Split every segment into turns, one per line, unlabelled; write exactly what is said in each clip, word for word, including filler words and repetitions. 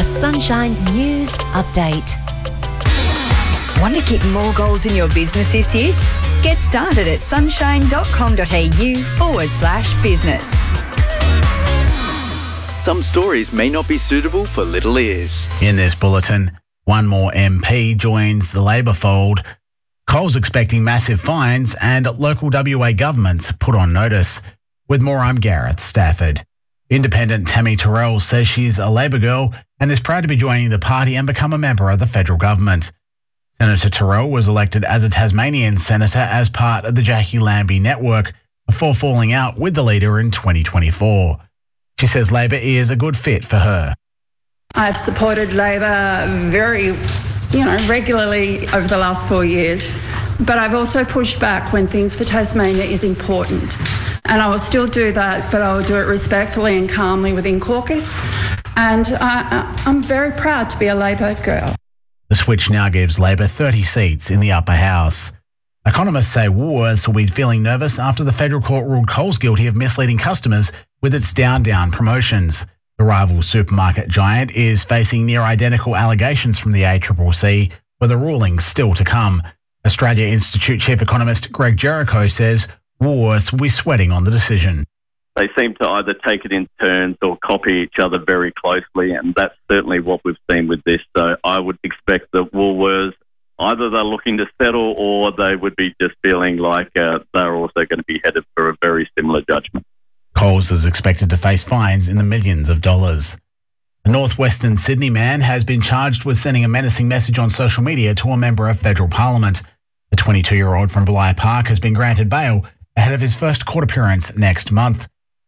a Sunshine News Update.
Want to kick more goals in your business this year? Get started at sunshine.com.au forward slash business.
Some stories may not be suitable for little ears.
In this bulletin, one more M P joins the Labor fold. Coles expecting massive fines and local W A governments put on notice. With more, I'm Gareth Stafford. Independent Tammy Terrell says she's a Labor girl and is proud to be joining the party and become a member of the federal government. Senator Terrell was elected as a Tasmanian senator as part of the Jackie Lambie network before falling out with the leader in twenty twenty-four. She says Labor is a good fit for her.
I've supported Labor very, you know, regularly over the last four years, but I've also pushed back when things for Tasmania is important. And I will still do that, but I will do it respectfully and calmly within caucus. And I, I'm very proud to be a Labor girl.
The switch now gives Labor thirty seats in the upper house. Economists say Woolworths will be feeling nervous after the federal court ruled Coles guilty of misleading customers with its down-down promotions. The rival supermarket giant is facing near-identical allegations from the A C C C, with a ruling still to come. Australia Institute Chief Economist Greg Jericho says Woolworths will be sweating on the decision.
They seem to either take it in turns or copy each other very closely, and that's certainly what we've seen with this. So I would expect that Woolworths, either they're looking to settle or they would be just feeling like uh, they're also going to be headed for a very similar judgment.
Coles is expected to face fines in the millions of dollars. The northwestern Sydney man has been charged with sending a menacing message on social media to a member of federal parliament. The twenty-two-year-old from Bligh Park has been granted bail ahead of his first court appearance next month.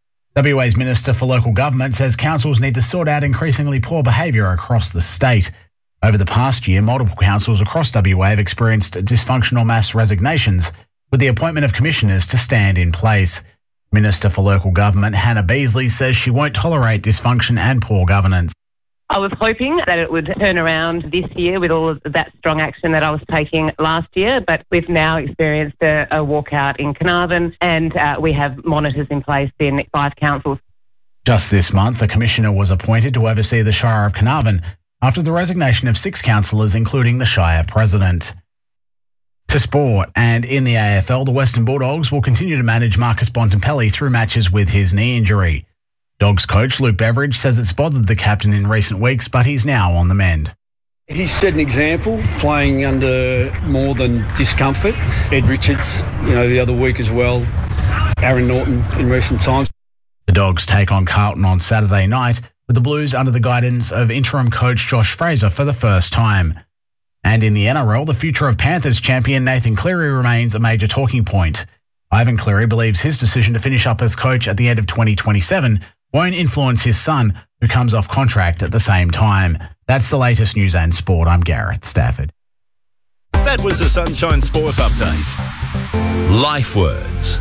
W A's Minister for Local Government says councils need to sort out increasingly poor behaviour across the state. Over the past year, multiple councils across W A have experienced dysfunctional mass resignations, with the appointment of commissioners to stand in place. Minister for Local Government Hannah Beasley says she won't tolerate dysfunction and poor governance.
I was hoping that it would turn around this year with all of that strong action that I was taking last year, but we've now experienced a, a walkout in Carnarvon and uh, we have monitors in place in five councils.
Just this month, a commissioner was appointed to oversee the Shire of Carnarvon after the resignation of six councillors, including the Shire president. To sport, and in the A F L, the Western Bulldogs will continue to manage Marcus Bontempelli through matches with his knee injury. Dogs coach Luke Beveridge says it's bothered the captain in recent weeks, but he's now on the mend.
He's set an example, playing under more than discomfort. Ed Richards, you know, the other week as well. Aaron Norton in recent times.
The Dogs take on Carlton on Saturday night, with the Blues under the guidance of interim coach Josh Fraser for the first time. And in the N R L, the future of Panthers champion Nathan Cleary remains a major talking point. Ivan Cleary believes his decision to finish up as coach at the end of twenty twenty-seven won't influence his son, who comes off contract at the same time. That's the latest news and sport. I'm Gareth Stafford.
That was a Sunshine Sport Update. Life Words.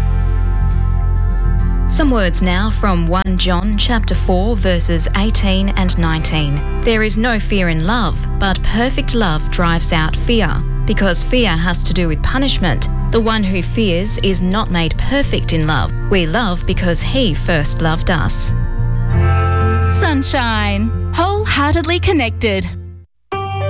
Some words now from First John chapter four verses eighteen and nineteen. There is no fear in love, but perfect love drives out fear, because fear has to do with punishment. The one who fears is not made perfect in love. We love because he first loved us.
Sunshine. Wholeheartedly connected.